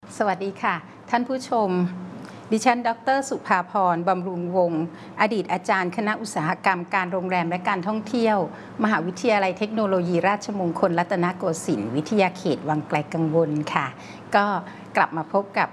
สวัสดีค่ะท่านผู้ชมดิฉันดร.สุภาพรบำรุงวงศ์อดีตอาจารย์คณะอุตสาหกรรมการโรงแรมและการท่องเที่ยวมหาวิทยาลัยเทคโนโลยีราชมงคลรัตนโกสินทร์วิทยาเขตวังไกลกังวลค่ะก็กลับมาพบกับ